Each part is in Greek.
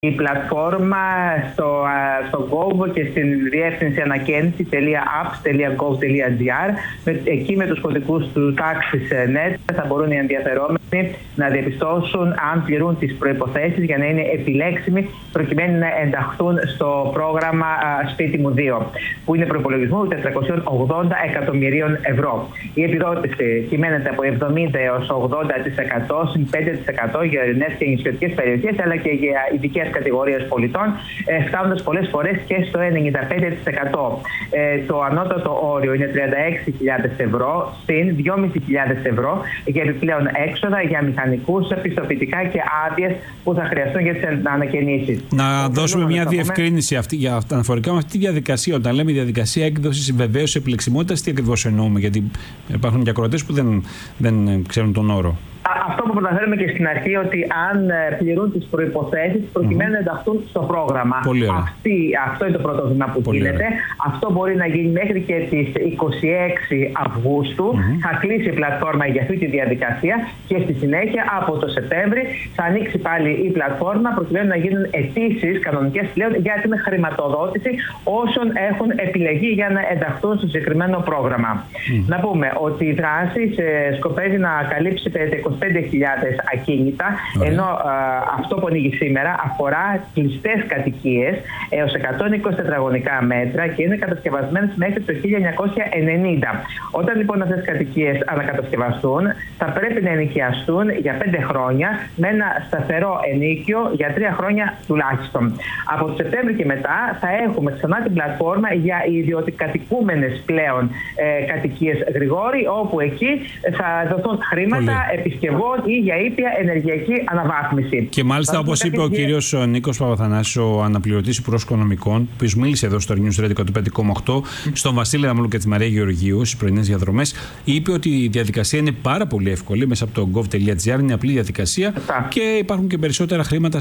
Η πλατφόρμα στο Gov και στην διεύθυνση anakennisi.apps.gov.gr, εκεί με τους κωδικούς του TaxisNet θα μπορούν οι ενδιαφερόμενοι να διαπιστώσουν αν πληρούν τις προϋποθέσεις για να είναι επιλέξιμοι προκειμένου να ενταχθούν στο πρόγραμμα Σπίτι μου 2, που είναι προϋπολογισμού 480 εκατομμυρίων ευρώ. Η επιδότηση κυμαίνεται από 70 έως 80%, συν 5% για ορεινές και νησιωτικές περιοχές, αλλά και για ειδικές κατηγορίες πολιτών, φτάνοντας πολλές φορές και στο 95%. Το ανώτατο όριο είναι 36.000 ευρώ, συν 2.500 ευρώ για επιπλέον έξοδα για μηχανικούς, πιστοποιητικά και άδειες που θα χρειαστούν για τις ανακαινήσεις. Να δώσουμε μια διευκρίνηση αναφορικά με αυτή τη διαδικασία. Όταν λέμε διαδικασία έκδοσης βεβαίως επιλεξιμότητας, τι ακριβώς εννοούμε? Γιατί υπάρχουν και ακροατές που δεν ξέρουν τον όρο. Αυτό που προταφέρουμε και στην αρχή, ότι αν πληρούν τις προϋποθέσεις προκειμένου να ενταχθούν στο πρόγραμμα. Αυτό είναι το πρώτο βήμα που γίνεται. Αυτό μπορεί να γίνει μέχρι και τις 26 Αυγούστου. Θα κλείσει η πλατφόρμα για αυτή τη διαδικασία και στη συνέχεια από το Σεπτέμβρη θα ανοίξει πάλι η πλατφόρμα προκειμένου να γίνουν αιτήσεις κανονικές πλέον για την χρηματοδότηση όσων έχουν επιλεγεί για να ενταχθούν στο συγκεκριμένο πρόγραμμα. Να πούμε ότι η δράση σκοπεύει να καλύψει 25.000 ακίνητα, ενώ αυτό που ανοίγει σήμερα αφορά κλειστές κατοικίες έως 120 τετραγωνικά μέτρα και είναι κατασκευασμένες μέχρι το 1990. Όταν λοιπόν αυτές τις κατοικίες ανακατασκευαστούν, θα πρέπει να ενοικιαστούν για 5 χρόνια με ένα σταθερό ενοίκιο για 3 χρόνια τουλάχιστον. Από το Σεπτέμβριο και μετά θα έχουμε ξανά την πλατφόρμα για ιδιωτικατοικούμενες πλέον κατοικίες, Γρηγόρη, όπου εκεί θα δοθούν χρήματα επισκευών ή για ήπια ενεργειακή αναβάθμιση. Και μάλιστα, όπως είπε ο κύριος Νίκος Παπαθανάσης, ο αναπληρωτής υπουργός οικονομικών, που μίλησε εδώ στο News Radio 105,8, στον Βασίλη Δαμούλου και τη Μαρία Γεωργίου στις πρωινές διαδρομές, είπε ότι η διαδικασία είναι πάρα πολύ εύκολη μέσα από το gov.gr, είναι απλή διαδικασία και υπάρχουν και περισσότερα χρήματα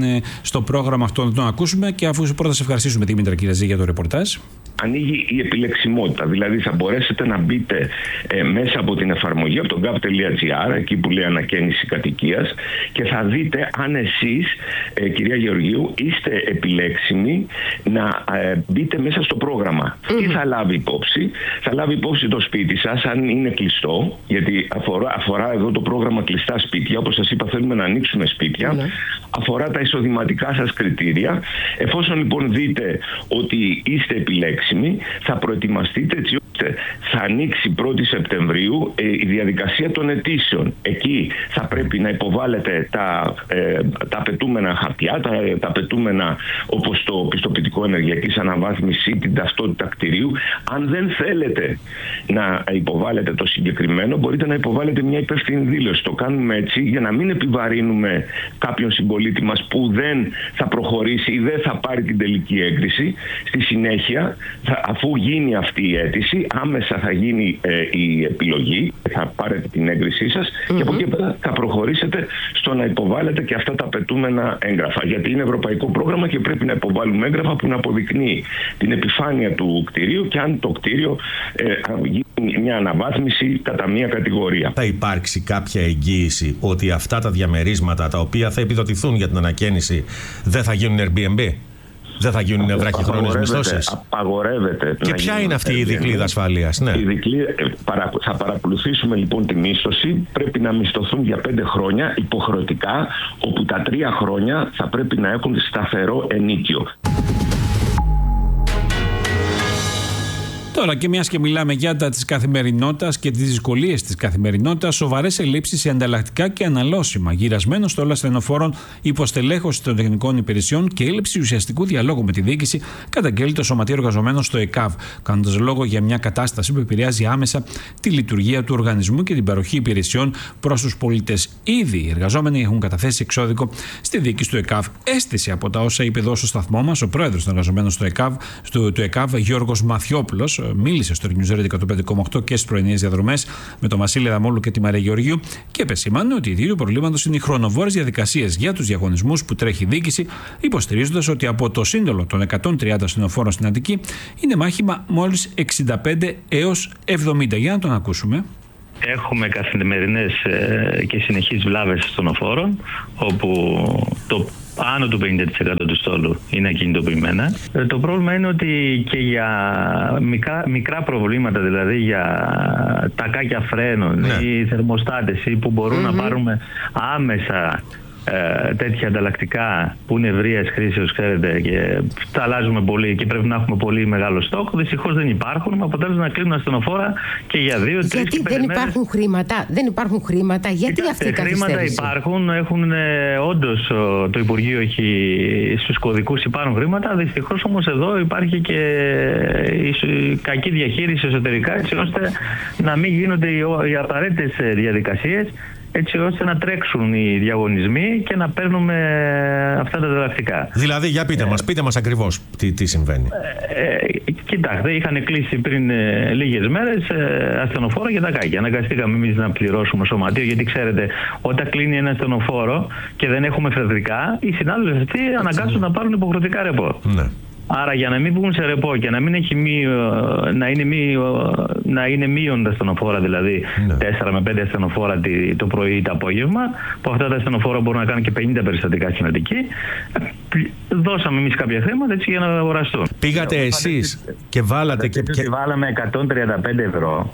στο πρόγραμμα αυτό. Να τον ακούσουμε και αφού πρώτα σε ευχαριστήσουμε, Δήμητρα Κυραζή, για το ρεπορτάζ. Ανοίγει η επιλεξιμότητα, δηλαδή θα μπορέσετε να μπείτε μέσα από την εφαρμογή, από το gov.gr, εκεί που λέει ανακαίνιση κατοικίας, και θα δείτε αν εσείς, κυρία Γεωργίου, είστε επιλέξιμοι να μπείτε μέσα στο πρόγραμμα. Τι θα λάβει υπόψη? Θα λάβει υπόψη το σπίτι σας, αν είναι κλειστό, γιατί αφορά εδώ το πρόγραμμα κλειστά σπίτια, όπως σας είπα θέλουμε να ανοίξουμε σπίτια, αφορά τα εισοδηματικά σας κριτήρια. Εφόσον λοιπόν δείτε ότι είστε επιλέξιμοι, θα προετοιμαστείτε έτσι ώστε θα ανοίξει 1η Σεπτεμβρίου η διαδικασία των αιτήσεων. Εκεί θα πρέπει να υποβάλλετε τα απαιτούμενα χαρτιά, τα απαιτούμενα όπως το πιστοποιητικό ενεργειακής αναβάθμισης ή την ταυτότητα κτηρίου. Αν δεν θέλετε να υποβάλλετε το συγκεκριμένο, μπορείτε να υποβάλλετε μια υπεύθυνη δήλωση. Το κάνουμε έτσι για να μην επιβαρύνουμε κάποιον συμπολίτη μας που δεν θα προχωρήσει ή δεν θα πάρει την τελική έγκριση. Στη συνέχεια, αφού γίνει αυτή η αίτηση, άμεσα θα γίνει η επιλογή, θα πάρετε την έγκρισή σας και από εκεί πέρα θα προχωρήσετε στο να υποβάλλετε και αυτά τα απαιτούμενα έγγραφα. Γιατί είναι ευρωπαϊκό πρόγραμμα και πρέπει να υποβάλουμε έγγραφα που να αποδεικνύει την επιφάνεια του κτηρίου και αν το κτίριο γίνει μια αναβάθμιση κατά μια κατηγορία. Θα υπάρξει κάποια εγγύηση ότι αυτά τα διαμερίσματα τα οποία θα επιδοτηθούν για την ανακαίνιση δεν θα γίνουν Airbnb? Δεν θα γίνουν βραχυχρόνιες μισθώσεις? Απαγορεύεται. Και ποια είναι αυτή η δικλείδα ασφαλείας? Ναι. Θα παρακολουθήσουμε λοιπόν τη μίσθωση. Πρέπει να μισθωθούν για 5 χρόνια υποχρεωτικά, όπου τα 3 χρόνια θα πρέπει να έχουν σταθερό ενίκιο. Τώρα, και μιας και μιλάμε για τα της καθημερινότητας και τις δυσκολίες της καθημερινότητας, σοβαρές ελλείψεις σε ανταλλακτικά και αναλώσιμα, γυρασμένο στο όλο ασθενοφόρων, υποστελέχωση των τεχνικών υπηρεσιών και έλλειψη ουσιαστικού διαλόγου με τη διοίκηση, καταγγέλει το Σωματείο Εργαζομένων στο ΕΚΑΒ, κάνοντας λόγο για μια κατάσταση που επηρεάζει άμεσα τη λειτουργία του οργανισμού και την παροχή υπηρεσιών προς τους πολίτες. Ήδη οι εργαζόμενοι έχουν καταθέσει εξώδικο στη διοίκηση του ΕΚΑΒ. Αίσθηση από τα όσα είπε εδώ στο σταθμό μας ο πρόεδρος των εργαζομένων του ΕΚΑΒ, Γιώργος Μαθιόπουλος. Μίλησε στο News Radio 105,8 και στις πρωινές διαδρομές με τον Βασίλη Δαμούλου και τη Μαρία Γεωργίου και επεσήμανε ότι η αιτία του προβλήματος είναι οι χρονοβόρες διαδικασίες για τους διαγωνισμούς που τρέχει η διοίκηση, υποστηρίζοντας ότι από το σύνολο των 130 ασθενοφόρων στην Αττική είναι μάχημα μόλις 65 έως 70. Για να τον ακούσουμε. Έχουμε καθημερινές και συνεχείς βλάβες των στενοφόρων, όπου άνω του 50% του στόλου είναι ακινητοποιημένα. Το πρόβλημα είναι ότι και για μικρά προβλήματα, δηλαδή για τακάκια φρένων ή θερμοστάτες που μπορούν να πάρουμε άμεσα τέτοια ανταλλακτικά που είναι ευρείας χρήσεως, ξέρετε, και τα αλλάζουμε πολύ και πρέπει να έχουμε πολύ μεγάλο στόχο. Δυστυχώς δεν υπάρχουν, με αποτέλεσμα να κλείνουν ασθενοφόρα και για 2-3 μέρες. Γιατί δεν υπάρχουν χρήματα, γιατί αυτή η καθυστέρηση? Χρήματα υπάρχουν, έχουν όντως, το Υπουργείο έχει στους κωδικούς υπάρχουν χρήματα. Δυστυχώς όμως εδώ υπάρχει και η κακή διαχείριση εσωτερικά, έτσι ώστε να μην γίνονται οι απαραίτητες διαδικασίες, έτσι ώστε να τρέξουν οι διαγωνισμοί και να παίρνουμε αυτά τα ανταλλακτικά. Δηλαδή, για πείτε μας ακριβώς τι συμβαίνει. Κοιτάξτε, είχαν κλείσει πριν λίγες μέρες ασθενοφόρα και τακάκια. Αναγκαστήκαμε εμείς να πληρώσουμε σωματείο, γιατί ξέρετε, όταν κλείνει ένα ασθενοφόρο και δεν έχουμε φεδρικά, οι συνάδελφοι αυτοί αναγκάζονται να πάρουν υποχρεωτικά ρεπό. Ναι. Άρα για να μην βγουν σε ρεπό και να μην έχει να είναι μείον τα ασθενοφόρα, δηλαδή 4 με 5 ασθενοφόρα το πρωί ή το απόγευμα, που αυτά τα ασθενοφόρα μπορούν να κάνουν και 50 περιστατικά στην Αττική, δώσαμε εμείς κάποια χρήματα έτσι για να αγοραστούν. Πήγατε εσείς και βάλατε και βάλαμε 135 ευρώ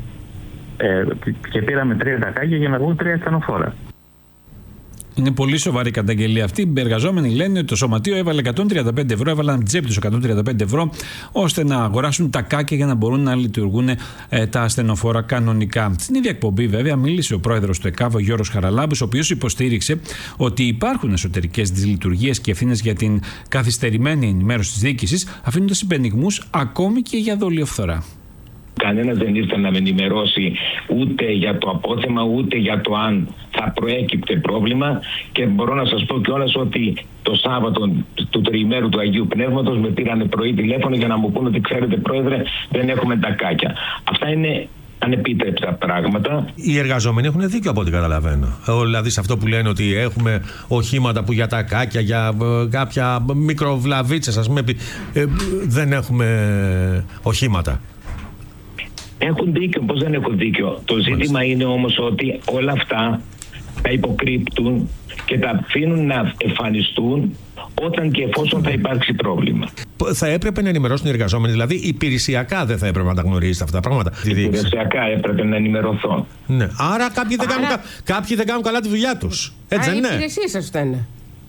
και πήραμε 3 τακάκια για να βγουν 3 ασθενοφόρα. Είναι πολύ σοβαρή η καταγγελία αυτή. Οι εργαζόμενοι λένε ότι το σωματείο έβαλε 135 ευρώ, έβαλαν την τσέπη τους 135 ευρώ, ώστε να αγοράσουν τακάκια για να μπορούν να λειτουργούν τα ασθενοφόρα κανονικά. Στην ίδια εκπομπή, βέβαια, μίλησε ο πρόεδρος του ΕΚΑΒ, ο Γιώργος Χαραλάμπους, ο οποίος υποστήριξε ότι υπάρχουν εσωτερικές δυσλειτουργίες και ευθύνες για την καθυστερημένη ενημέρωση της διοίκησης, αφήνοντας υπενιγμούς ακόμη και για δολιοφθορά. Κανένας δεν ήρθε να με ενημερώσει ούτε για το απόθεμα, ούτε για το αν θα προέκυπτε πρόβλημα, και μπορώ να σας πω κιόλας ότι το Σάββατο του τριημέρου του Αγίου Πνεύματος με πήρανε πρωί τηλέφωνο για να μου πούνε ότι ξέρετε, πρόεδρε, δεν έχουμε τακάκια. Αυτά είναι ανεπίτρεπτα πράγματα. Οι εργαζόμενοι έχουν δίκιο από ό,τι καταλαβαίνω. Δηλαδή σε αυτό που λένε ότι έχουμε οχήματα που για τακάκια, για κάποια μικροβλαβίτσες, ας πούμε, δεν έχουμε οχήματα. Έχουν δίκιο, πώς δεν έχουν δίκιο. Το ζήτημα είναι όμως ότι όλα αυτά τα υποκρύπτουν και τα αφήνουν να εμφανιστούν όταν και εφόσον θα υπάρξει πρόβλημα. Θα έπρεπε να ενημερώσουν οι εργαζόμενοι, δηλαδή υπηρεσιακά δεν θα έπρεπε να τα γνωρίζετε αυτά τα πράγματα. Υπηρεσιακά έπρεπε να ενημερωθώ. Ναι. Άρα κάποιοι δεν κάνουν καλά τη δουλειά τους. Έτσι δεν είναι? Οι υπηρεσίες σας φταίνε.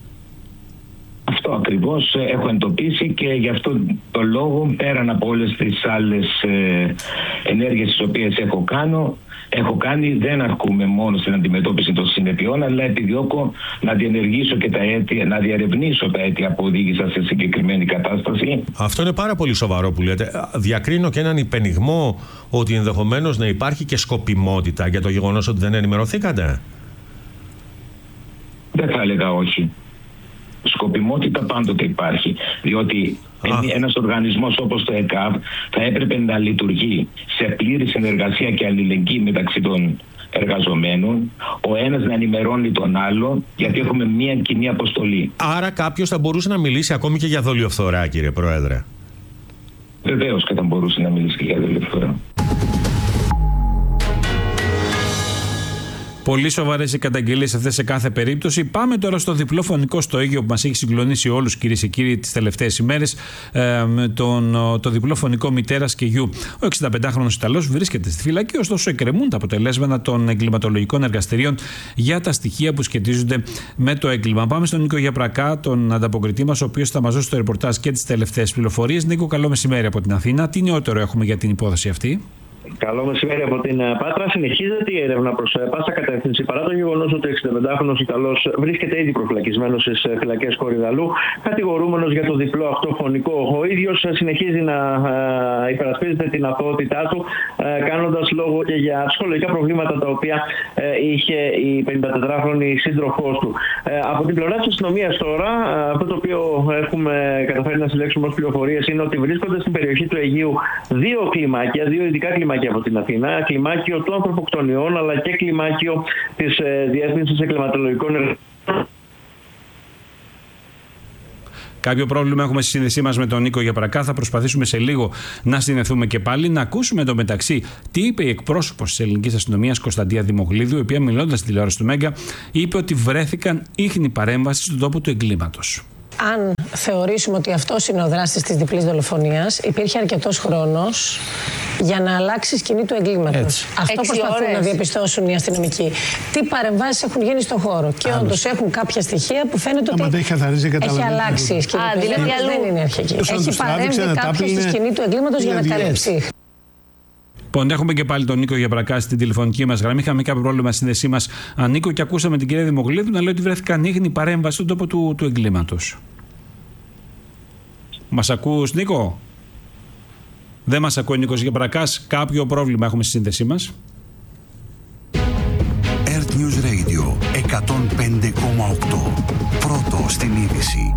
Αυτό ακριβώς έχω εντοπίσει, και γι' αυτό το λόγο, πέραν από όλες τις άλλες ενέργειες τις οποίες έχω κάνει, δεν αρκούμε μόνο στην αντιμετώπιση των συνεπειών, αλλά επιδιώκω να διενεργήσω και τα αίτια, να διαρευνήσω τα αίτια που οδήγησαν σε συγκεκριμένη κατάσταση. Αυτό είναι πάρα πολύ σοβαρό που λέτε. Διακρίνω και έναν υπενιγμό ότι ενδεχομένως να υπάρχει και σκοπιμότητα για το γεγονός ότι δεν ενημερωθήκατε. Δεν θα έλεγα όχι. Σκοπιμότητα πάντοτε υπάρχει, διότι ένας οργανισμός όπως το ΕΚΑΒ θα έπρεπε να λειτουργεί σε πλήρη συνεργασία και αλληλεγγύη μεταξύ των εργαζομένων, ο ένας να ενημερώνει τον άλλο, γιατί έχουμε μία κοινή αποστολή. Άρα κάποιος θα μπορούσε να μιλήσει ακόμη και για δολιοφθορά, κύριε Πρόεδρε? Βεβαίως και θα μπορούσε να μιλήσει και για δολιοφθορά. Πολύ σοβαρές οι καταγγελίες αυτές σε κάθε περίπτωση. Πάμε τώρα στο διπλό φωνικό στοίγιο που μας έχει συγκλονίσει όλους, κυρίες και κύριοι, τις τελευταίες ημέρες. Το διπλό φωνικό μητέρας και γιου. Ο 65χρονος Ιταλός βρίσκεται στη φυλακή, ωστόσο εκκρεμούν τα αποτελέσματα των εγκληματολογικών εργαστηρίων για τα στοιχεία που σχετίζονται με το έγκλημα. Πάμε στον Νίκο Γιαπρακά, τον ανταποκριτή μας, ο οποίος θα μας δώσει το ρεπορτάζ και τις τελευταίες πληροφορίες. Νίκο, καλό μεσημέρι από την Αθήνα. Τι νεότερο έχουμε για την υπόθεση αυτή? Καλό μεσημέρι από την Πάτρα. Συνεχίζεται η έρευνα προς πάσα κατεύθυνση, παρά το γεγονός ότι ο 65χρονος Ιταλός βρίσκεται ήδη προφυλακισμένος στις φυλακές Κορυδαλού, κατηγορούμενος για το διπλό αυτό φωνικό. Ο ίδιος συνεχίζει να υπερασπίζεται την αθωότητά του, κάνοντας λόγο και για ψυχολογικά προβλήματα τα οποία είχε η 54χρονη σύντροφός του. Από την πλευρά της αστυνομίας τώρα, αυτό το οποίο έχουμε καταφέρει να συλλέξουμε ως πληροφορίες είναι ότι βρίσκονται στην περιοχή του Αιγείου δύο ειδικά κλιμάκια από την Αθήνα, κλιμάκιο του ανθρωποκτονιών αλλά και κλιμάκιο της Διεύθυνσης Εγκληματολογικών Εργασιών. Κάποιο πρόβλημα έχουμε στη σύνδεσή μας με τον Νίκο Γιαπρακά. Θα προσπαθήσουμε σε λίγο να συνδεθούμε και πάλι. Να ακούσουμε εντωμεταξύ τι είπε η εκπρόσωπος της ελληνικής αστυνομίας Κωνσταντία Δημογλίδου, η οποία μιλώντας στη τηλεόραση του Μέγκα είπε ότι βρέθηκαν ίχνη παρέμβαση στον τόπο του εγκλήματος. Αν θεωρήσουμε ότι αυτός είναι ο δράστης της διπλής δολοφονίας, υπήρχε αρκετός χρόνος για να αλλάξει η σκηνή του εγκλήματος. Αυτό προσπαθούν να διαπιστώσουν οι αστυνομικοί. Τι παρεμβάσεις έχουν γίνει στον χώρο. Και όντως έχουν κάποια στοιχεία που φαίνεται ότι έχει αλλάξει η σκηνή του εγκλήματος. Δεν είναι αρχική. Έχει παρέμβει κάποιος στη σκηνή του εγκλήματος για να καλύψει. Λοιπόν, έχουμε και πάλι τον Νίκο Γιαπρακά στην τηλεφωνική μας γραμμή. Είχαμε κάποιο πρόβλημα στη σύνδεσή μας, Νίκο, και ακούσαμε την κυρία Δημογλίδου να λέει ότι βρέθηκαν ίχνη παρέμβαση στον τόπο του εγκλήματος. Μας ακούς, Νίκο? Δεν μας ακούει ο Νίκος Γιαπρακάς. Κάποιο πρόβλημα έχουμε στη σύνδεσή μας. Earth News Radio 105,8. Πρώτο στην είδηση.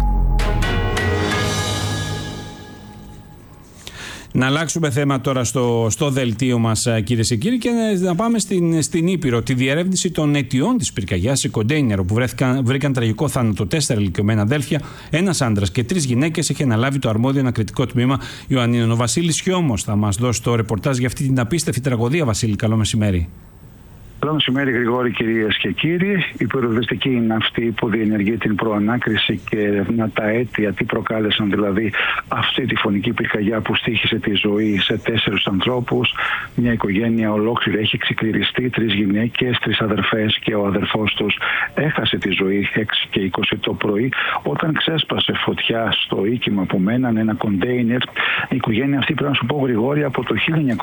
Να αλλάξουμε θέμα τώρα στο δελτίο μας, κυρίες και κύριοι, και να πάμε στην Ήπειρο. Τη διερεύνηση των αιτιών της πυρκαγιάς σε κοντέινερ, όπου βρήκαν τραγικό θάνατο 4 ηλικιωμένα αδέλφια, ένας άντρας και 3 γυναίκες, έχει αναλάβει το αρμόδιο ανακριτικό τμήμα Ιωαννίνων. Ο Βασίλης Χιώμος θα μας δώσει το ρεπορτάζ για αυτή την απίστευτη τραγωδία. Βασίλη, καλό μεσημέρι. Καλό μεσημέρι, Γρηγόρη, κυρίες και κύριοι. Η πυροσβεστική είναι αυτή που διενεργεί την προανάκριση και ερευνά τα αίτια, τι προκάλεσαν δηλαδή αυτή τη φωνική πυρκαγιά που στοίχησε τη ζωή σε 4 ανθρώπους. Μια οικογένεια ολόκληρη έχει ξεκληριστεί, 3 γυναίκες, 3 αδερφές και ο αδερφός τους έχασε τη ζωή 6 και 20 το πρωί όταν ξέσπασε φωτιά στο οίκημα που μέναν, ένα κοντέινερ. Η οικογένεια αυτή, πρέπει να σου πω, Γρηγόρη, από το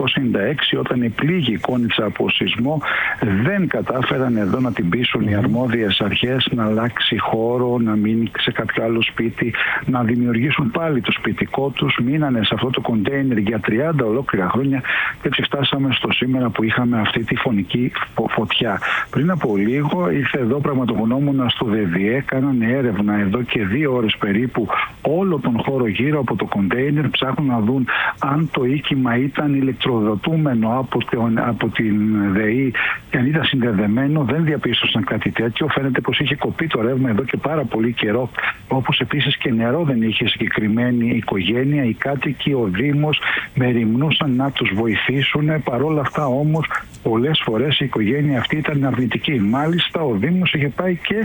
1996, όταν η πλήγη εικόνιτσα από σεισμό, δεν κατάφεραν εδώ να την πείσουν οι αρμόδιες αρχές να αλλάξει χώρο, να μείνει σε κάποιο άλλο σπίτι, να δημιουργήσουν πάλι το σπιτικό τους. Μείνανε σε αυτό το κοντέινερ για 30 ολόκληρα χρόνια και έτσι φτάσαμε στο σήμερα που είχαμε αυτή τη φωνική φωτιά. Πριν από λίγο ήρθε εδώ πραγματογνώμονας του ΔΔΕ, κάνανε έρευνα εδώ και 2 ώρες περίπου όλο τον χώρο γύρω από το κοντέινερ, ψάχνουν να δουν αν το οίκημα ήταν ηλεκτροδοτούμενο από την ΔΕΗ και αν ήταν συνδεδεμένο. Δεν διαπίστωσαν κάτι τέτοιο. Φαίνεται πως είχε κοπεί το ρεύμα εδώ και πάρα πολύ καιρό. Όπως επίσης και νερό δεν είχε συγκεκριμένη οικογένεια. Οι κάτοικοι, ο Δήμος μεριμνούσαν να τους βοηθήσουν. Παρόλα αυτά όμως πολλές φορές η οικογένεια αυτή ήταν αρνητική. Μάλιστα ο Δήμος είχε πάει και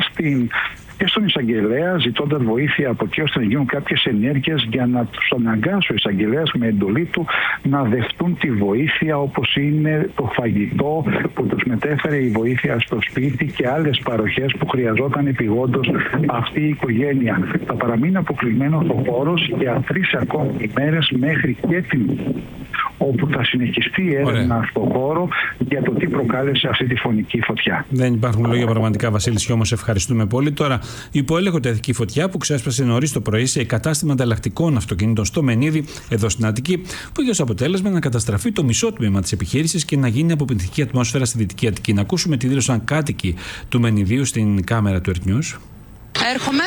στον εισαγγελέα, ζητώντας βοήθεια από εκεί ώστε να γίνουν κάποιες ενέργειες για να τους αναγκάσει ο εισαγγελέας με εντολή του να δεχτούν τη βοήθεια, όπως είναι το φαγητό που τους μετέφερε η βοήθεια στο σπίτι και άλλες παροχές που χρειαζόταν επειγόντως αυτή η οικογένεια. Θα παραμείνει αποκλεισμένος ο χώρος για 3 ακόμη ημέρες μέχρι και την όπου θα συνεχιστεί η έρευνα στον χώρο για το τι προκάλεσε αυτή τη φωνική φωτιά. Δεν υπάρχουν λόγια πραγματικά, Βασίλη Χιώμο, ευχαριστούμε πολύ. Τώρα, υπό έλεγχο τέθηκε η φωτιά που ξέσπασε νωρίς το πρωί σε κατάστημα ανταλλακτικών αυτοκινήτων στο Μενίδη, εδώ στην Αττική, που είχε ως αποτέλεσμα να καταστραφεί το μισό τμήμα της επιχείρησης και να γίνει αποπνικτική ατμόσφαιρα στη Δυτική Αττική. Να ακούσουμε τι δήλωσαν κάτοικοι του Μενιδίου στην κάμερα του Earth News. Έρχομαι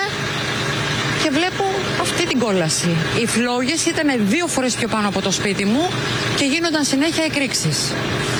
και βλέπω αυτή την κόλαση. Οι φλόγες ήταν 2 φορές πιο πάνω από το σπίτι μου και γίνονταν συνέχεια εκρήξεις.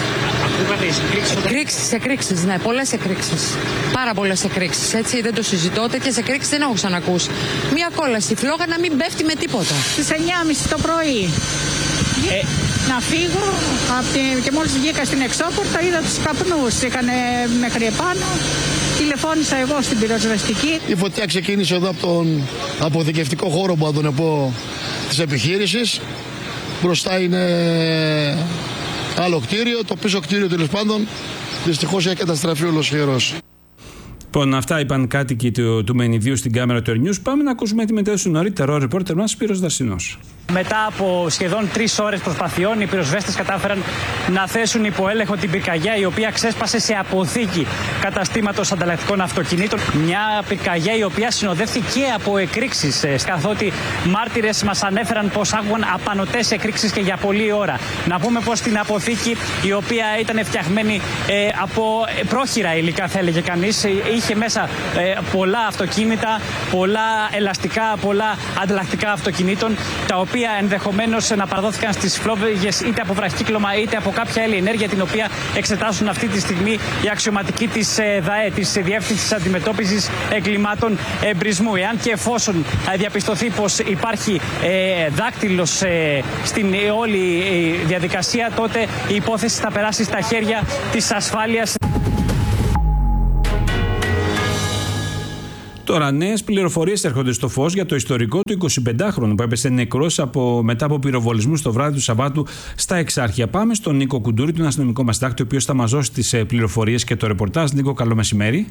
Εκρήξεις, ναι, πολλές εκρήξεις. Πάρα πολλές εκρήξεις, έτσι, δεν το συζητώ. Τέτοιες εκρήξεις δεν έχω ξανακούσει. Μία κόλαση, φλόγα να μην πέφτει με τίποτα. Στις 9.30 το πρωί. Να φύγω και μόλις βγήκα στην εξώπορτα είδα τους καπνούς. Είχαν μέχρι επάνω. Τηλεφώνησα εγώ στην πυροσβεστική. Η φωτιά ξεκίνησε εδώ από τον αποθηκευτικό χώρο που θα τον πω της επιχείρησης. Μπροστά είναι άλλο κτίριο, το πίσω κτίριο τέλος πάντων δυστυχώς έχει καταστραφεί ολοσχερός. Λοιπόν, αυτά είπαν κάτοικοι του Μενιδίου στην κάμερα του Earth News. Πάμε να ακούσουμε τη μετέδωση νωρίτερο ρεπόρτερ μας, Σπύρος Δαρσινός. Μετά από σχεδόν 3 ώρες προσπαθειών, οι πυροσβέστες κατάφεραν να θέσουν υπό έλεγχο την πυρκαγιά, η οποία ξέσπασε σε αποθήκη καταστήματος ανταλλακτικών αυτοκινήτων. Μια πυρκαγιά η οποία συνοδεύτηκε και από εκρήξεις, καθότι μάρτυρες μας ανέφεραν πως άκουγαν απανωτές εκρήξεις και για πολλή ώρα. Να πούμε πως την αποθήκη, η οποία ήταν φτιαγμένη από πρόχειρα υλικά, θα έλεγε κανείς, είχε μέσα πολλά αυτοκίνητα, πολλά ελαστικά, πολλά ανταλλακτικά αυτοκινήτων, τα οποία ενδεχομένως να παραδόθηκαν στις φλόγες είτε από βραχικύκλωμα είτε από κάποια άλλη ενέργεια, την οποία εξετάσουν αυτή τη στιγμή οι αξιωματικοί της ΔΑΕ, της Διεύθυνσης Αντιμετώπισης Εγκλημάτων Εμπρισμού. Εάν και εφόσον διαπιστωθεί πως υπάρχει δάκτυλος στην όλη διαδικασία, τότε η υπόθεση θα περάσει στα χέρια της ασφάλειας. Τώρα, νέες πληροφορίες έρχονται στο φως για το ιστορικό του 25χρονου που έπεσε νεκρός μετά από πυροβολισμούς το βράδυ του Σαββάτου στα Εξάρχεια. Πάμε στον Νίκο Κουντούρη, τον αστυνομικό μας συντάκτη, ο οποίος θα μας δώσει τις πληροφορίες και το ρεπορτάζ. Νίκο, καλό μεσημέρι.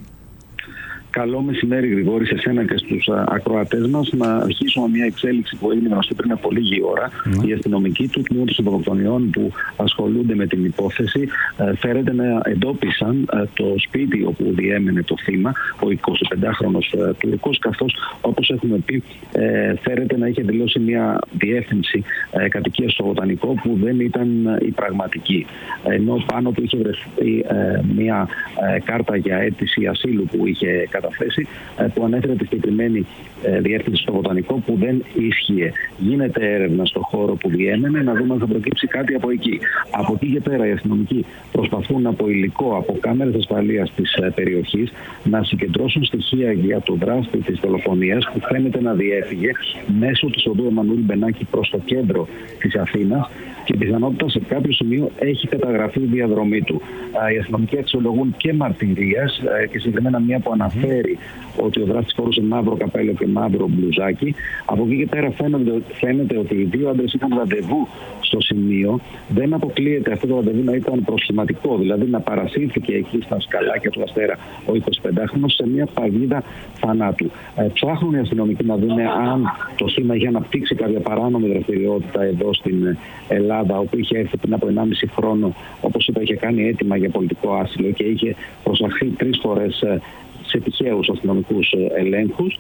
Καλό μεσημέρι, Γρηγόρη, σε εσένα και στους ακροατές μας. Να αρχίσουμε μια εξέλιξη που έγινε γνωστή πριν από λίγη ώρα. Οι αστυνομικοί του Τμήματος Υποδοκτονιών που ασχολούνται με την υπόθεση φέρεται να εντόπισαν το σπίτι όπου διέμενε το θύμα, ο 25χρονος Τούρκος, καθώς, όπως έχουμε πει, φέρεται να είχε δηλώσει μια διεύθυνση κατοικίας στο Βοτανικό που δεν ήταν η πραγματική. Ενώ πάνω του είχε βρεθεί μια κάρτα για αίτηση ασύλου που είχε καταθέσει, που ανέφερε τη συγκεκριμένη διεύθυνση στο Βοτανικό που δεν ίσχυε. Γίνεται έρευνα στον χώρο που διέμενε, να δούμε αν θα προκύψει κάτι από εκεί. Από εκεί και πέρα οι αστυνομικοί προσπαθούν από υλικό, από κάμερες ασφαλείας της περιοχής, να συγκεντρώσουν στοιχεία για τον δράστη της δολοφονίας που φαίνεται να διέφυγε μέσω της οδού Εμμανουήλ Μπενάκη προς το κέντρο της Αθήνας και πιθανότητα σε κάποιο σημείο έχει καταγραφεί η διαδρομή του. Οι αστυνομικοί αξιολογούν και μαρτυρίες και συγκεκριμένα μία που αναφέρει ότι ο δράστης φορούσε μαύρο καπέλο και μαύρο μπλουζάκι. Από εκεί και πέρα φαίνεται ότι οι δύο άντρες είχαν ραντεβού στο σημείο. Δεν αποκλείεται αυτό το ραντεβού να ήταν προσχηματικό, δηλαδή να παρασύρθηκε εκεί στα σκαλάκια του Αστέρα ο 25χρονος σε μια παγίδα θανάτου. Ψάχνουν οι αστυνομικοί να δουν αν το θύμα είχε αναπτύξει κάποια παράνομη δραστηριότητα εδώ στην Ελλάδα, όπου είχε έρθει πριν από 1,5 χρόνο, όπως είπα, είχε κάνει αίτημα για πολιτικό άσυλο και είχε προσαχθεί 3 φορές σε τυχαίους αστυνομικούς ελέγχους.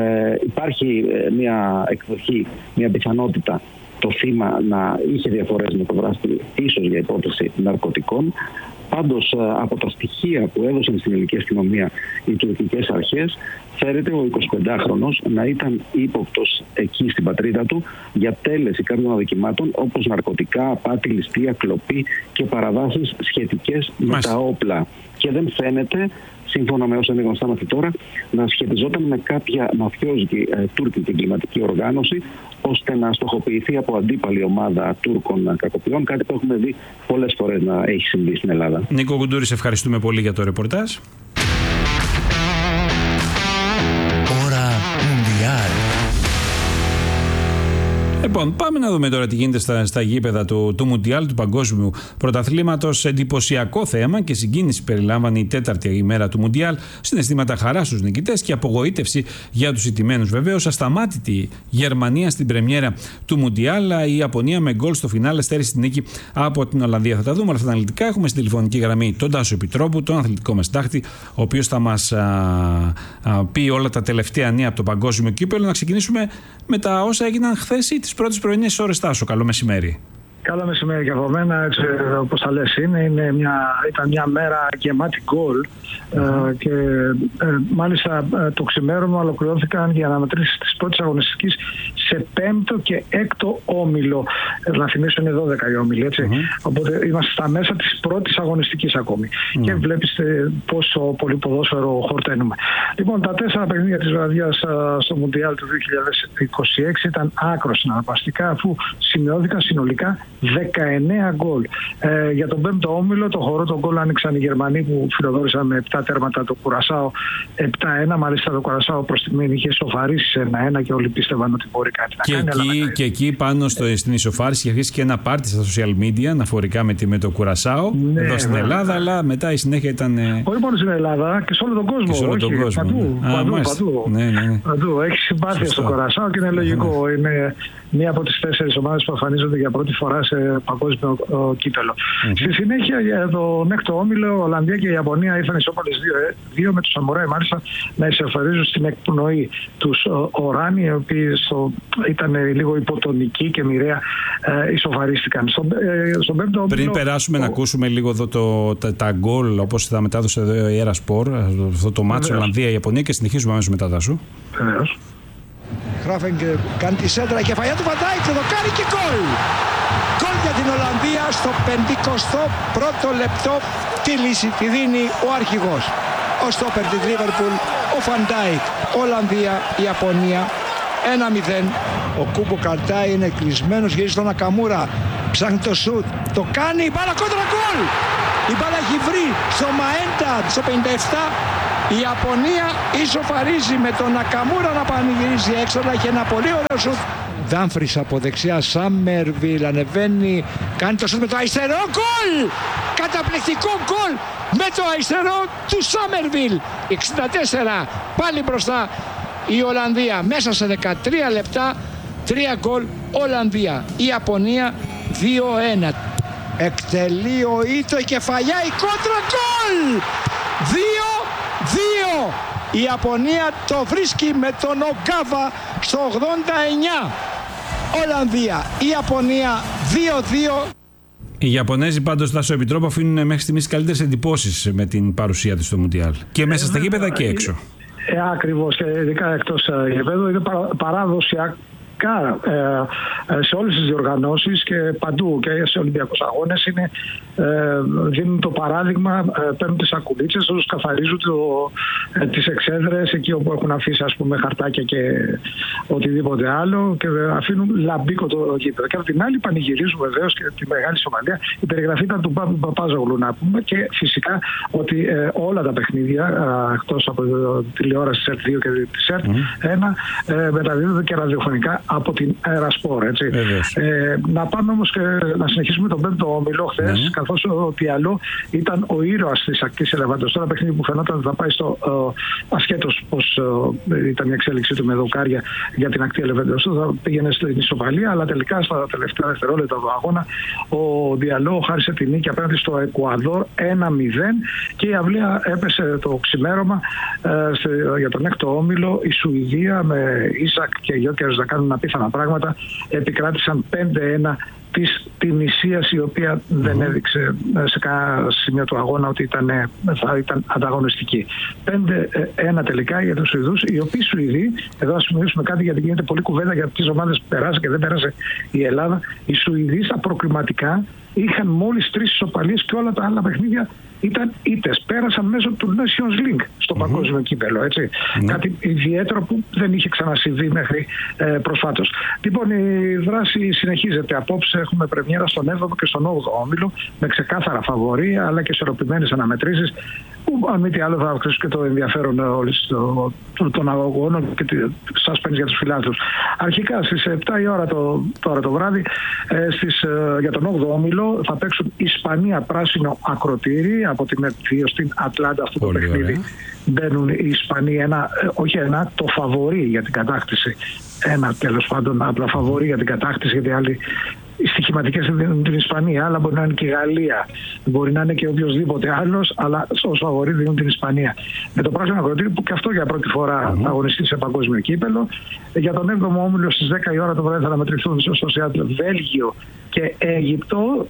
Υπάρχει μια εκδοχή, μια πιθανότητα το θύμα να είχε διαφορές με το δράστη, ίσως για υπόθεση ναρκωτικών. Πάντως, από τα στοιχεία που έδωσαν στην ελληνική αστυνομία οι τουρκικές αρχές, φέρεται ο 25χρονος να ήταν ύποπτος εκεί στην πατρίδα του για τέλεση κάποιων αδικημάτων όπως ναρκωτικά, απάτη, ληστεία, κλοπή και παραβάσεις σχετικές με τα όπλα. Και δεν φαίνεται, σύμφωνα με όσα είναι γνωστά μέχρι τώρα, να σχετιζόταν με κάποια μαφιόζικη τουρκική εγκληματική οργάνωση, ώστε να στοχοποιηθεί από αντίπαλη ομάδα Τούρκων κακοποιών, κάτι που έχουμε δει πολλές φορές να έχει συμβεί στην Ελλάδα. Νίκο Κουντούρη, σε ευχαριστούμε πολύ για το ρεπορτάζ. Ώρα Μουντιάλ. Λοιπόν, πάμε να δούμε τώρα τι γίνεται στα γήπεδα του Μουντιάλ, του Παγκόσμιου Πρωταθλήματος. Εντυπωσιακό θέμα και συγκίνηση περιλάμβανε η τέταρτη ημέρα του Μουντιάλ. Συναισθήματα χαρά στους νικητές και απογοήτευση για τους ηττημένους. Βεβαίως, ασταμάτητη Γερμανία στην πρεμιέρα του Μουντιάλ. Η Ιαπωνία με γκολ στο φινάλε στέρισε την νίκη από την Ολλανδία. Θα τα δούμε όλα αυτά αναλυτικά. Έχουμε στην τηλεφωνική γραμμή τον Τάσο Επιτρόπου, τον αθλητικό μας συντάκτη, ο οποίος θα μας πει όλα τα τελευταία νέα από το Παγκόσμιο Κύπελλο. Να ξεκινήσουμε με τα όσα έγιναν χθες ή τις πρώτες πρωινές ώρες. Τάσο, καλό μεσημέρι. Καλό μεσημέρι και από μένα, έτσι, όπως θα λες ήταν μια μέρα γεμάτη γκολ και μάλιστα το ξημέρωμα ολοκληρώθηκαν οι αναμετρήσεις της πρώτης αγωνιστικής σε 5ο και 6ο όμιλο. Να θυμίσω είναι 12 οι όμιλοι, έτσι. Οπότε είμαστε στα μέσα της πρώτης αγωνιστικής ακόμη. Και βλέπεις πόσο πολύ ποδόσφαιρο χορταίνουμε. Λοιπόν, τα 4 παιχνίδια της βραδιάς στο Μουντιάλ του 2026 ήταν άκρως συναρπαστικά, αφού σημειώθηκαν συνολικά 19 γκολ. Για τον 5ο όμιλο, το χορό των γκολ άνοιξαν οι Γερμανοί που φιλοδόρησαν με 7 τέρματα το Κουρασάο 7-1. Μάλιστα το Κουρασάο προς στιγμήν είχε ισοφαρίσει σε 1-1 και όλοι πίστευαν ότι μπορεί κάτι να κάνει. Και εκεί πάνω στην ισοφάριση είχε αρχίσει και ένα πάρτι στα social media αναφορικά με το Κουρασάο εδώ στην Ελλάδα, αλλά μετά η συνέχεια ήταν. Όχι μόνο στην Ελλάδα και σε όλο τον κόσμο. Σε όλο τον κόσμο. Παντού. Έχει συμπάθεια στο Κουρασάο και είναι λογικό. μία από τις 4 ομάδες που εμφανίζονται για πρώτη φορά σε παγκόσμιο κύπελο. Στη συνέχεια, για τον έκτο όμιλο, Ολλανδία και η Ιαπωνία ήρθαν ισόπαλες 2-2, με τους Σαμουράι μάλιστα να ισοφαρίζουν στην εκπνοή τους Οράνοι, οι οποίοι ήταν λίγο υποτονικοί και μοιραία ισοφαρίστηκαν. Στον πέμπτο όμιλο, πριν περάσουμε να ακούσουμε λίγο εδώ τα γκολ, όπως θα μετάδοσε εδώ η Έρα Σπορ, αυτό το μάτσο Ολλανδία-Ιαπωνία, και συνεχίζουμε αμέσως μετά τα σου. Βεβαίως. Χράφενγκ κάνει τη σέντρα, η κεφαλιά του Φαντάικ, το κάνει και γκολ! Γκολ για την Ολλανδία στο 51ο λεπτό. Τη λύση τη δίνει ο αρχηγός. Ο στόπερ της Λίβερπουλ, ο Φαντάικ. Ολλανδία, Ιαπωνία 1-0. Ο Κούμπο καρτάει, είναι κλεισμένος, γυρίζει στον Νακαμούρα. Ψάχνει το σουτ, το κάνει, η μπάλα κόντρα, γκολ! Η μπάλα έχει βρει στο Μαέντα στο 57. Η Ιαπωνία ισοφαρίζει με τον Νακαμούρα να πανηγυρίζει έξω, αλλά έχει ένα πολύ ωραίο σουτ. Δάμφρις από δεξιά, Σάμερβιλ ανεβαίνει, κάνει το σουτ με το αριστερό, γκολ! Καταπληκτικό γκολ με το αριστερό του Σάμερβιλ. 64, πάλι μπροστά η Ολλανδία, μέσα σε 13 λεπτά, 3 γκολ Ολλανδία. Η Ιαπωνία 2-1. Εκτελεί ο Ήτο, η κεφαλιά, η κόντρα, γκολ! 2-2. Η Ιαπωνία το βρίσκει με τον Ογκάβα στο 89. Ολλανδία, η Ιαπωνία 2-2. Οι Ιαπωνέζοι πάντως, Τάσο Επιτρόπο, αφήνουν μέχρι στιγμής τις καλύτερες εντυπώσεις με την παρουσία τους στο Μουντιάλ. Και μέσα στα γήπεδα και έξω. Ακριβώς, και ειδικά εκτός γήπεδου. Είναι παράδοσιακά σε όλες τις διοργανώσεις και παντού και σε Ολυμπιακούς αγώνες δίνουν το παράδειγμα, παίρνουν τις σακουλίτσες τους, καθαρίζουν τις εξέδρες εκεί όπου έχουν αφήσει, ας πούμε, χαρτάκια και οτιδήποτε άλλο, και αφήνουν λαμπίκο το γήπεδο. Και από την άλλη πανηγυρίζουν βεβαίως και τη μεγάλη Σομαλία. Η περιγραφή ήταν του Παπάζογλου, να πούμε, και φυσικά ότι όλα τα παιχνίδια εκτός από τηλεόραση της ΕΡΤ2 και της ΕΡΤ1 μεταδίδονται και ραδιοφωνικά από την Έρα Σπορ. Να πάμε όμως και να συνεχίσουμε τον πέμπτο όμιλο χθες, καθώς ο Διαλό ήταν ο ήρωας της ακτής Ελεφάντος. Τώρα παιχνίδι που φαινόταν ότι θα πάει στο ασχέτως πως ήταν η εξέλιξή του με δοκάρια για την ακτή Ελεφάντος, θα πήγαινε στην ισοπαλία, αλλά τελικά στα τελευταία δευτερόλεπτα του αγώνα ο Διαλό χάρισε τη νίκη απέναντι στο Εκουαδόρ 1-0, και η αυλία έπεσε το ξημέρωμα για τον έκτο όμιλο. Η Σουηδία με Ίσακ και Γιόκερς να κάνουν απίθανα πράγματα επικράτησαν 5-1 της Τινησίας, η οποία δεν έδειξε σε κανένα σημείο του αγώνα ότι θα ήταν ανταγωνιστική. 5-1 τελικά για τους Σουηδούς, οι οποίοι Σουηδοί, εδώ να σημειώσουμε κάτι γιατί γίνεται πολλή κουβέντα για τις ομάδες που περάσει και δεν πέρασε η Ελλάδα. Οι Σουηδοί στα προκριματικά είχαν μόλις 3 ισοπαλίες και όλα τα άλλα παιχνίδια ήταν ήττες. Πέρασαν μέσω του Nations League στο παγκόσμιο κύπελο. Κάτι ιδιαίτερο που δεν είχε ξανασυμβεί μέχρι προσφάτως. Λοιπόν, η δράση συνεχίζεται. Απόψε έχουμε πρεμιέρα στον 7ο και στον 8ο όμιλο με ξεκάθαρα φαβορί, αλλά και ισορροπημένες αναμετρήσεις, που αν μη τι άλλο θα αυξήσουν και το ενδιαφέρον των αγώνων και suspense για τους φιλάθλους. Αρχικά στις 7 η ώρα τώρα το βράδυ για τον 8ο όμιλο θα παίξουν Ισπανία πράσινο ακροτήρι από την ΕΡΤ2 στην Ατλάντα. Αυτό το παιχνίδι μπαίνουν οι Ισπανοί το φαβορί για την κατάκτηση. Τέλος πάντων απλά φαβορί για την κατάκτηση, γιατί άλλοι οι στοιχηματικές δίνουν την Ισπανία, αλλά μπορεί να είναι και η Γαλλία, μπορεί να είναι και οποιοδήποτε άλλος, αλλά ως φαβορί δίνουν την Ισπανία. Με το πράσινο ακροτήρι που και αυτό για πρώτη φορά θα αγωνιστεί σε παγκόσμιο κύπελο. Για τον 7ο όμιλο στις 10 η ώρα το βράδυ θα αναμετρηθούν στο Σιάτλ Βέλγιο και Αίγυπτο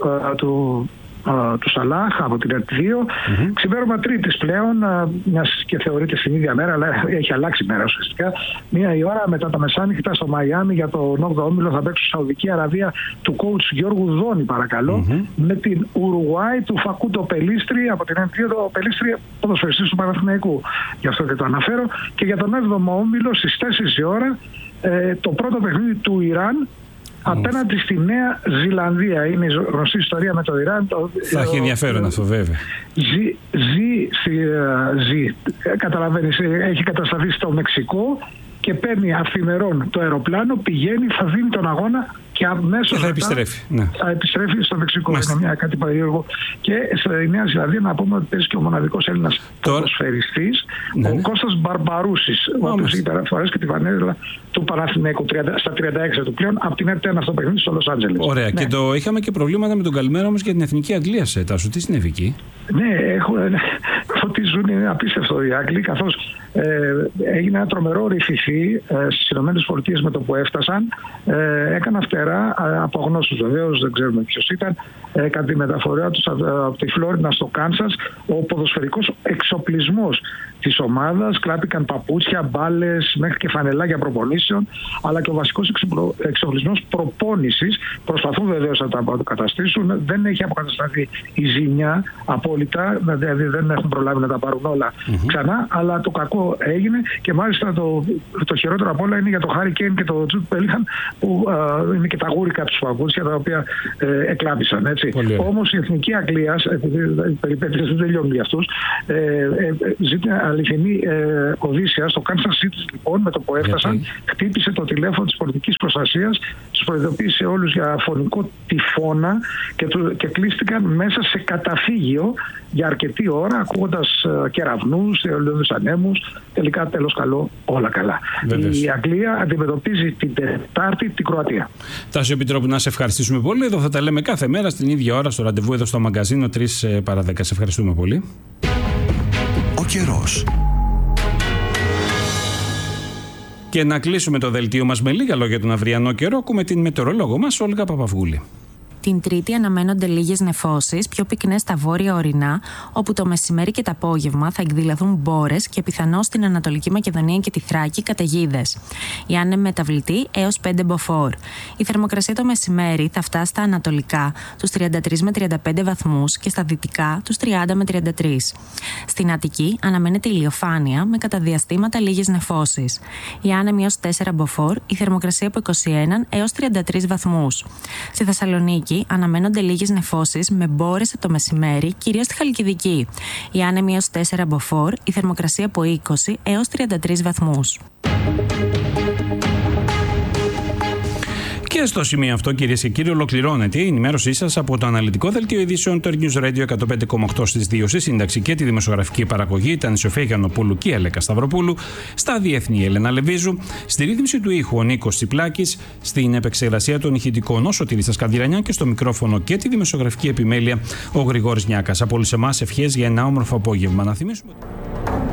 του Σαλάχ από την ΕΡΤ2. Ξημέρωμα Τρίτης πλέον, μιας και θεωρείται στην ίδια μέρα, αλλά έχει αλλάξει μέρα ουσιαστικά. 1 η ώρα μετά τα μεσάνυχτα στο Μαϊάμι για τον 8ο όμιλο θα παίξουν Σαουδική Αραβία του coach Γιώργου Δόνη, παρακαλώ, με την Ουρουγουάη του Φακούντο Πελίστρη από την ΕΡΤ2. Το Πελίστρη ποδοσφαιριστής του Παναθηναϊκού, γι' αυτό και το αναφέρω. Και για τον 7ο όμιλο στις 4 η ώρα το πρώτο παιχνίδι του Ιράν απέναντι στη Νέα Ζηλανδία. Είναι η γνωστή ιστορία με το Ιράν. Θα έχει ενδιαφέρον αυτό, βέβαια. Καταλαβαίνεις, έχει κατασταθεί στο Μεξικό και παίρνει αυθημερών το αεροπλάνο, πηγαίνει, θα δίνει τον αγώνα και αμέσως θα επιστρέφει. Θα επιστρέφει στο Μεξικό. Είναι κάτι περίεργο. Και στη Νέα Ζηλανδία να πούμε ότι παίζει και ο μοναδικός Έλληνας ποδοσφαιριστής, ο Κώστας Μπαρμπαρούσης, ο οποίος έχει φορέσει και τη φανέλα του Παναθηναϊκού στα 36 του πλέον, από την ΕΡΤ1 στο παιχνίδι στο Λος Άντζελες. Ωραία. Και είχαμε και προβλήματα με τον καλημέρα όμως για την Εθνική Αγγλία, Τάσο. Τι συνέβη εκεί? Ναι, ότι ζουν είναι απίστευτο οι Άγγλοι, καθώς έγινε ένα τρομερό ρηφιφί στις ΗΠΑ με το που έφτασαν. Έκαναν φτερά από γνώστους, βεβαίως, δεν ξέρουμε ποιος ήταν, κατά τη μεταφορά τους από τη Φλόρινα στο Κάνσας. Ο ποδοσφαιρικός εξοπλισμός της ομάδας, κλάπηκαν παπούτσια, μπάλες, μέχρι και φανελάκια προπονήσεων, αλλά και ο βασικός εξοπλισμός προπόνησης. Προσπαθούν βεβαίως να τα αποκαταστήσουν. Δεν έχει αποκατασταθεί η ζημιά απόλυτα, δηλαδή δεν έχουν προλάβει να τα πάρουν όλα ξανά, αλλά το κακό έγινε και μάλιστα το χειρότερο απ' όλα είναι για το Χάρι Κέιν και το Τζουτ Μπέλιγχαμ, που είναι και τα γούρικα τους παπούτσια τα οποία εκλάπησαν. Όμως η Εθνική Αγγλία, επειδή οι περιπέτειες δεν τελειώνουν για αυτούς, ζήτησε αληθινή οδύσσια στο Kansas City, λοιπόν, με το που έφτασαν, χτύπησε το τηλέφωνο της πολιτικής προστασίας, τους προειδοποίησε όλους για φωνικό τυφώνα και κλείστηκαν μέσα σε καταφύγιο για αρκετή ώρα, ακούγοντας κεραυνούς, θεολιώδους ανέμους. Τελικά, τέλος καλό, όλα καλά. Βεβαίως. Η Αγγλία αντιμετωπίζει την Τετάρτη την Κροατία. Τάσο Επιτρόπου, να σε ευχαριστήσουμε πολύ. Εδώ θα τα λέμε κάθε μέρα στην ίδια ώρα στο ραντεβού εδώ στο μαγκαζίνο 3 παρά 10. Σε ευχαριστούμε πολύ. Ο καιρός. Και να κλείσουμε το δελτίο μας με λίγα λόγια τον αυριανό καιρό. Ακούμε την μετεωρολόγο μας, Όλγα Παπαβούλη. Την Τρίτη αναμένονται λίγες νεφώσεις, πιο πυκνές στα βόρεια ορεινά, όπου το μεσημέρι και το απόγευμα θα εκδηλωθούν μπόρες και πιθανώς στην Ανατολική Μακεδονία και τη Θράκη καταιγίδες. Η άνεμη μεταβλητή έως 5 μποφόρ. Η θερμοκρασία το μεσημέρι θα φτάσει στα ανατολικά τους 33 με 35 βαθμούς και στα δυτικά τους 30 με 33. Στην Αττική αναμένεται ηλιοφάνεια με κατά διαστήματα λίγες νεφώσεις. Η άνεμη έως 4 μποφόρ, η θερμοκρασία από 21 έως 33 βαθμούς. Στη Θεσσαλονίκη αναμένονται λίγες νεφώσεις με μπόρες το μεσημέρι, κυρίως στη Χαλκιδική. Η άνεμη έως 4 μποφόρ, η θερμοκρασία από 20 έως 33 βαθμούς. Και στο σημείο αυτό, κυρίες και κύριοι, ολοκληρώνεται η ενημέρωσή σας από το αναλυτικό δελτίο ειδήσεων του News Radio 105,8 στις 2. Στη σύνταξη και τη δημοσιογραφική παραγωγή ήταν η Σοφία Γιαννοπούλου και η Αλέκα Σταυροπούλου. Στα διεθνή, η Έλενα Λεβίζου. Στη ρύθμιση του ήχου, ο Νίκος Τσιπλάκης. Στην επεξεργασία των ηχητικών, ο Σωτήρης Σκανδυρανιά. Και στο μικρόφωνο και τη δημοσιογραφική επιμέλεια, ο Γρηγόρης Νιάκας. Από όλους εμάς, ευχές για ένα όμορφο απόγευμα. Να θυμίσουμε.